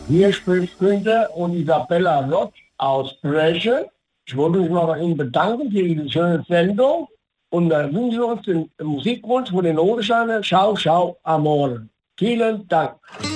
Hier spricht Günther und Isabella Rott aus Bresche. Ich wollte mich mal bei Ihnen bedanken für diese schöne Sendung und wünsche uns den Musikwunsch von den Notesteiner Ciao, ciao, Amore. Vielen Dank.